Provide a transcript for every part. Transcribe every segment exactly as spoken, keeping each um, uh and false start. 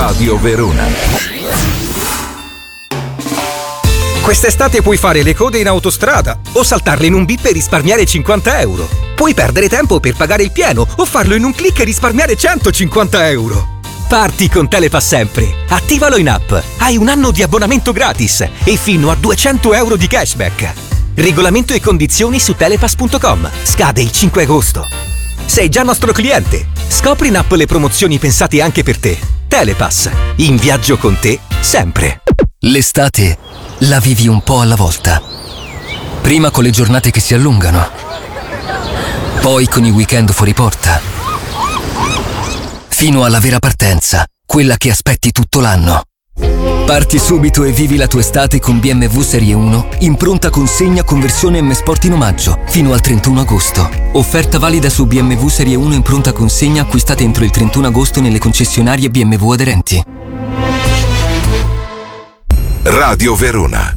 Radio Verona. Quest'estate puoi fare le code in autostrada o saltarle in un bip e risparmiare cinquanta euro. Puoi perdere tempo per pagare il pieno o farlo in un click e risparmiare centocinquanta euro. Parti con Telepass sempre. Attivalo in app. Hai un anno di abbonamento gratis e fino a duecento euro di cashback. Regolamento e condizioni su telepass punto com. Scade il cinque agosto. Sei già nostro cliente. Scopri in app le promozioni pensate anche per te. Telepass. In viaggio con te sempre. L'estate la vivi un po' alla volta. Prima con le giornate che si allungano. Poi con i weekend fuori porta. Fino alla vera partenza, quella che aspetti tutto l'anno. Parti subito e vivi la tua estate con B M W Serie uno in pronta consegna con versione M Sport in omaggio fino al trentuno agosto. Offerta valida su B M W Serie uno in pronta consegna acquistate entro il trentuno agosto nelle concessionarie B M W aderenti. Radio Verona.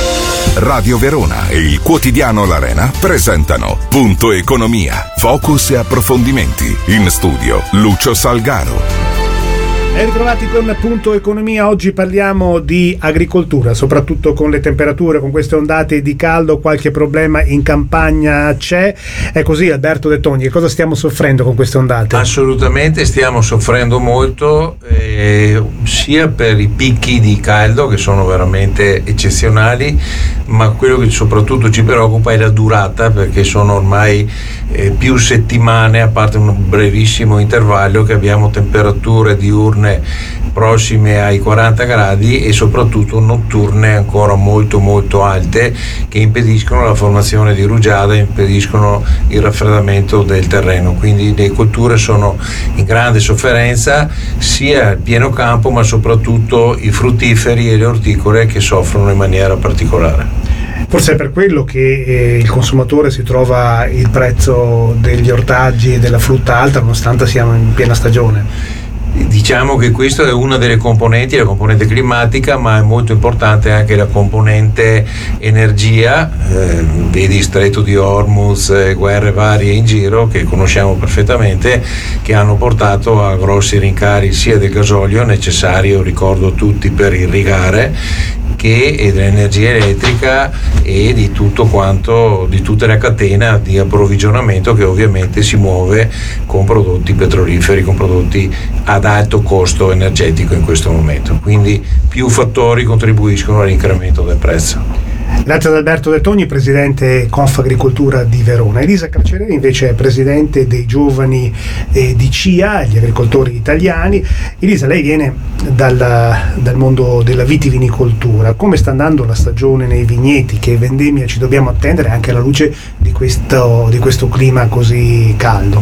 Radio Verona e il quotidiano L'Arena presentano Punto Economia, focus e approfondimenti. In studio Lucio Salgaro. Ben ritrovati con Punto Economia. Oggi parliamo di agricoltura, soprattutto con le temperature, con queste ondate di caldo, qualche problema in campagna c'è. È così, Alberto De Togni, che cosa stiamo soffrendo con queste ondate? Assolutamente stiamo soffrendo molto, eh, sia per i picchi di caldo che sono veramente eccezionali, ma quello che soprattutto ci preoccupa è la durata, perché sono ormai eh, più settimane, a parte un brevissimo intervallo, che abbiamo temperature diurne prossime ai quaranta gradi e soprattutto notturne ancora molto molto alte, che impediscono la formazione di rugiada, impediscono il raffreddamento del terreno. Quindi le colture sono in grande sofferenza, sia il pieno campo ma soprattutto i fruttiferi e le orticole, che soffrono in maniera particolare. Forse è per quello che eh, il consumatore si trova il prezzo degli ortaggi e della frutta alta, nonostante siamo in piena stagione. Diciamo che questa è una delle componenti, la componente climatica, ma è molto importante anche la componente energia, eh, vedi Stretto di Hormuz, eh, guerre varie in giro che conosciamo perfettamente, che hanno portato a grossi rincari sia del gasolio necessario, ricordo tutti, per irrigare, che dell'energia elettrica e di tutto quanto, di tutta la catena di approvvigionamento che ovviamente si muove con prodotti petroliferi, con prodotti ad alto costo energetico in questo momento. Quindi più fattori contribuiscono all'incremento del prezzo. Grazie ad Alberto De Togni, presidente Confagricoltura di Verona. Elisa Carcerelli invece è presidente dei giovani eh, di C I A, gli agricoltori italiani. Elisa, lei viene dal, dal mondo della vitivinicoltura. Come sta andando la stagione nei vigneti? Che vendemmia ci dobbiamo attendere anche alla luce di questo, di questo clima così caldo?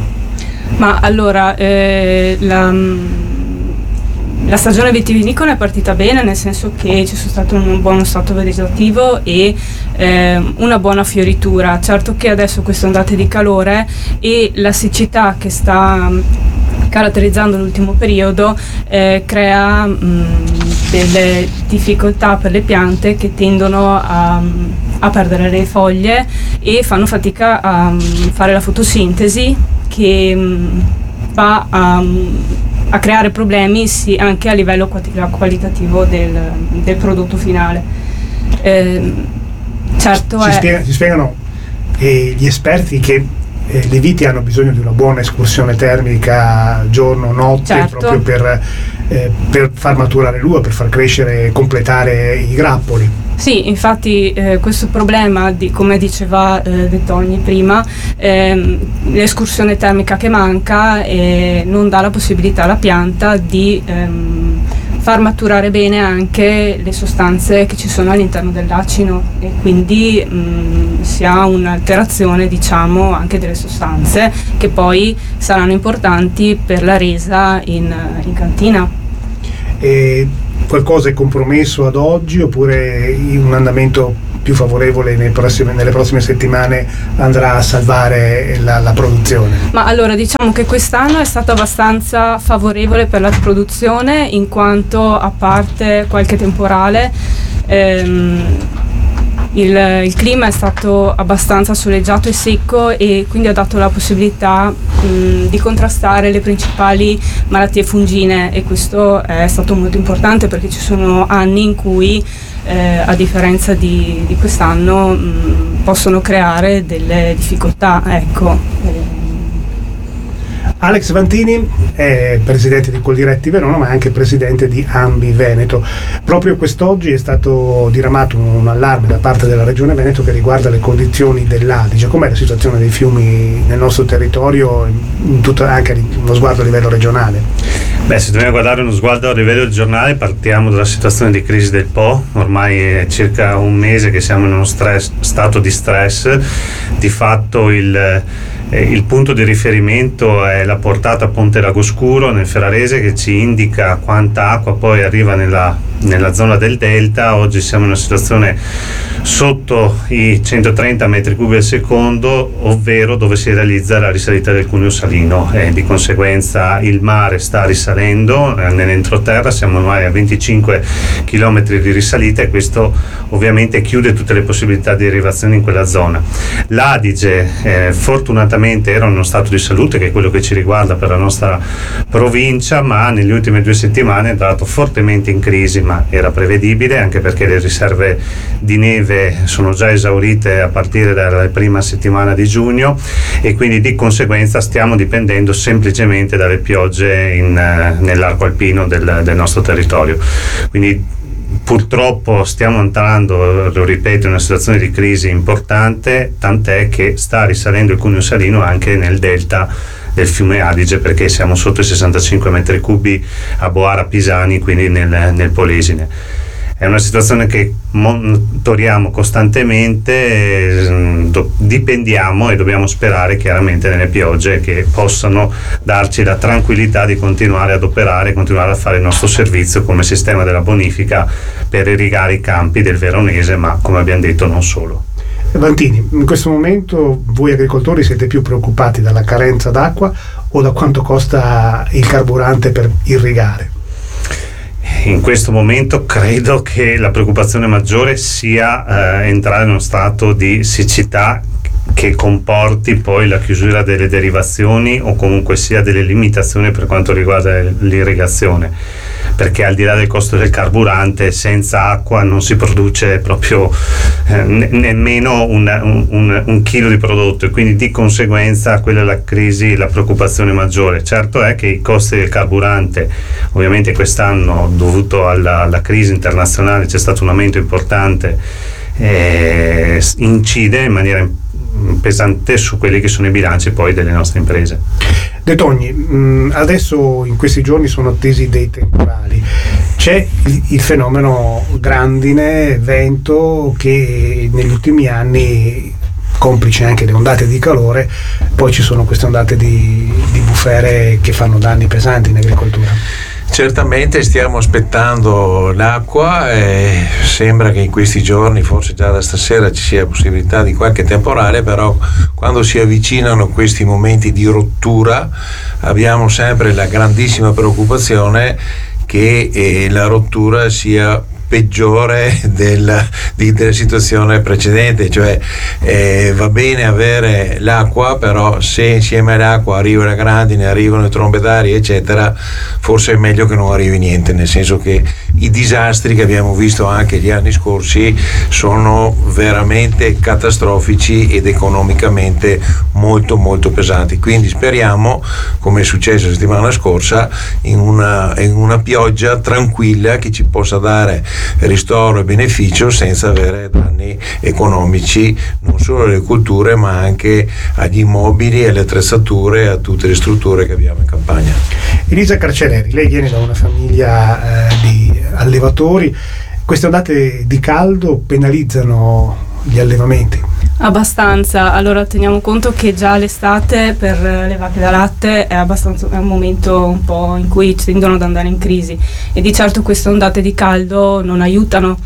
Ma allora, eh, la... La stagione vitivinicola è partita bene, nel senso che c'è stato un buono stato vegetativo e eh, una buona fioritura. Certo che adesso queste ondate di calore e la siccità che sta caratterizzando l'ultimo periodo eh, crea mh, delle difficoltà per le piante che tendono a, a perdere le foglie e fanno fatica a fare la fotosintesi, che mh, va a a creare problemi sì, anche a livello qualitativo del, del prodotto finale. Eh, certo ci, è... spiega, ci spiegano eh, gli esperti che eh, le viti hanno bisogno di una buona escursione termica giorno-notte, certo, proprio per, eh, per far maturare l'uva, per far crescere e completare i grappoli. Sì, infatti eh, questo problema, di, come diceva eh, De Togni prima, ehm, l'escursione termica che manca eh, non dà la possibilità alla pianta di ehm, far maturare bene anche le sostanze che ci sono all'interno dell'acino, e quindi mh, si ha un'alterazione, diciamo, anche delle sostanze che poi saranno importanti per la resa in, in cantina. E qualcosa è compromesso ad oggi, oppure un andamento più favorevole nei prossimi, nelle prossime settimane andrà a salvare la, la produzione? Ma allora, diciamo che quest'anno è stato abbastanza favorevole per la produzione, in quanto, a parte qualche temporale, ehm, il, il clima è stato abbastanza soleggiato e secco, e quindi ha dato la possibilità mh, di contrastare le principali malattie fungine, e questo è stato molto importante perché ci sono anni in cui eh, a differenza di, di quest'anno mh, possono creare delle difficoltà, ecco. Alex Vantini è presidente di Coldiretti Verona, ma è anche presidente di Ambi Veneto. Proprio quest'oggi è stato diramato un allarme da parte della Regione Veneto che riguarda le condizioni dell'Adige. Com'è la situazione dei fiumi nel nostro territorio, in tutto, anche uno sguardo a livello regionale? Beh, se dobbiamo guardare uno sguardo a livello regionale, partiamo dalla situazione di crisi del Po. Ormai è circa un mese che siamo in uno stress, stato di stress. Di fatto il Eh, il punto di riferimento è la portata Ponte Lagoscuro nel Ferrarese, che ci indica quanta acqua poi arriva nella, nella zona del delta. Oggi siamo in una situazione sotto i centotrenta metri cubi al secondo, ovvero dove si realizza la risalita del cuneo salino, e di conseguenza il mare sta risalendo eh, nell'entroterra. Siamo ormai a venticinque chilometri di risalita, e questo ovviamente chiude tutte le possibilità di derivazione in quella zona. L'Adige eh, fortunatamente era in uno stato di salute, che è quello che ci riguarda per la nostra provincia, ma nelle ultime due settimane è andato fortemente in crisi, ma era prevedibile, anche perché le riserve di neve sono già esaurite a partire dalla prima settimana di giugno, e quindi di conseguenza stiamo dipendendo semplicemente dalle piogge in, nell'arco alpino del, del nostro territorio. Quindi purtroppo stiamo entrando, lo ripeto, in una situazione di crisi importante, tant'è che sta risalendo il cuneo salino anche nel delta del fiume Adige, perché siamo sotto i sessantacinque metri cubi a Boara Pisani, quindi nel, nel Polesine. È una situazione che monitoriamo costantemente, do, dipendiamo e dobbiamo sperare chiaramente nelle piogge che possano darci la tranquillità di continuare ad operare, continuare a fare il nostro servizio come sistema della bonifica per irrigare i campi del Veronese, ma come abbiamo detto non solo. Vantini, in questo momento voi agricoltori siete più preoccupati dalla carenza d'acqua o da quanto costa il carburante per irrigare? In questo momento credo che la preoccupazione maggiore sia eh, entrare in uno stato di siccità che comporti poi la chiusura delle derivazioni o comunque sia delle limitazioni per quanto riguarda l'irrigazione, perché al di là del costo del carburante, senza acqua non si produce proprio eh, ne- nemmeno un, un, un chilo di prodotto, e quindi di conseguenza quella è la crisi, la preoccupazione maggiore. Certo è che i costi del carburante, ovviamente quest'anno dovuto alla, alla crisi internazionale c'è stato un aumento importante, eh, incide in maniera pesante su quelli che sono i bilanci poi delle nostre imprese. De Togni, mh, adesso in questi giorni sono attesi dei temporali. C'è il, il fenomeno grandine, vento, che negli ultimi anni, complice anche le ondate di calore, poi ci sono queste ondate di, di bufere che fanno danni pesanti in agricoltura. Certamente stiamo aspettando l'acqua, e sembra che in questi giorni, forse già da stasera, ci sia possibilità di qualche temporale, però quando si avvicinano questi momenti di rottura abbiamo sempre la grandissima preoccupazione che eh, la rottura sia peggiore del, di, della situazione precedente, cioè eh, va bene avere l'acqua, però se insieme all'acqua arriva la grandine, arrivano le trombe d'aria eccetera, forse è meglio che non arrivi niente, nel senso che i disastri che abbiamo visto anche gli anni scorsi sono veramente catastrofici ed economicamente molto molto pesanti, quindi speriamo, come è successo la settimana scorsa, in una, in una pioggia tranquilla che ci possa dare ristoro e beneficio senza avere danni economici non solo alle culture ma anche agli immobili, alle attrezzature e a tutte le strutture che abbiamo in campagna. Elisa Carcereri, lei viene da una famiglia eh, di allevatori. Queste ondate di caldo penalizzano gli allevamenti? Abbastanza. Allora teniamo conto che già l'estate per le vacche da latte è abbastanza è un momento un po' in cui tendono ad andare in crisi, e di certo queste ondate di caldo non aiutano,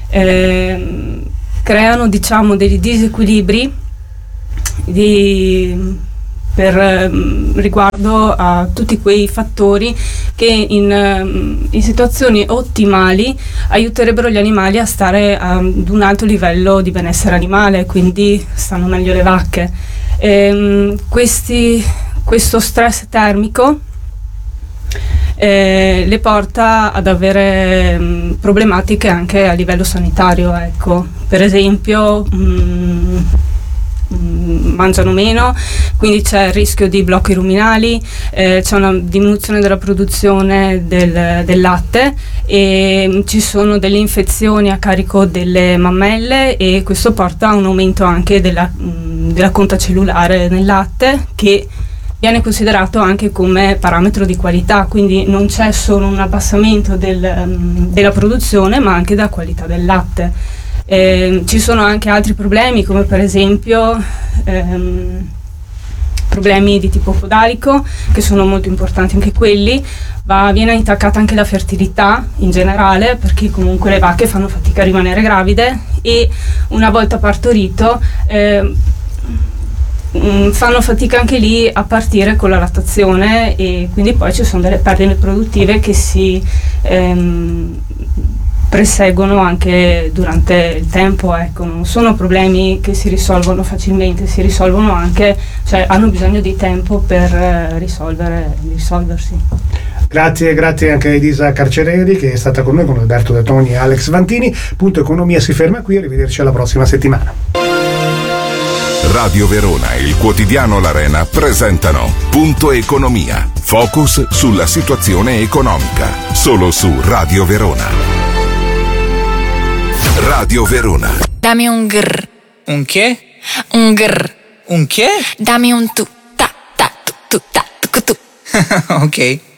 eh, creano diciamo dei disequilibri di per ehm, riguardo a tutti quei fattori che in, ehm, in situazioni ottimali aiuterebbero gli animali a stare ad un alto livello di benessere animale, quindi stanno meglio le vacche. Ehm, questi, questo stress termico Eh, le porta ad avere mh, problematiche anche a livello sanitario, ecco. Per esempio mh, mh, mangiano meno, quindi c'è il rischio di blocchi ruminali, eh, c'è una diminuzione della produzione del, del latte e mh, ci sono delle infezioni a carico delle mammelle, e questo porta a un aumento anche della, mh, della conta cellulare nel latte, che viene considerato anche come parametro di qualità, quindi non c'è solo un abbassamento del, um, della produzione, ma anche della qualità del latte. Eh, ci sono anche altri problemi, come per esempio ehm, problemi di tipo podalico, che sono molto importanti anche quelli. Va, viene intaccata anche la fertilità in generale, perché comunque le vacche fanno fatica a rimanere gravide, e una volta partorito eh, fanno fatica anche lì a partire con la lattazione, e quindi poi ci sono delle perdite produttive che si ehm, perseguono anche durante il tempo, ecco. Non sono problemi che si risolvono facilmente, si risolvono anche, cioè hanno bisogno di tempo per eh, risolvere, risolversi. Grazie, grazie anche a Elisa Carcereri, che è stata con noi, con Alberto De Toni e Alex Vantini. Punto Economia si ferma qui, arrivederci alla prossima settimana. Radio Verona e il quotidiano L'Arena presentano Punto Economia, focus sulla situazione economica, solo su Radio Verona. Radio Verona. Dammi un grr. Un che? Un grr. Un che? Dammi un tu ta ta tu tu ta tu tu. Ok.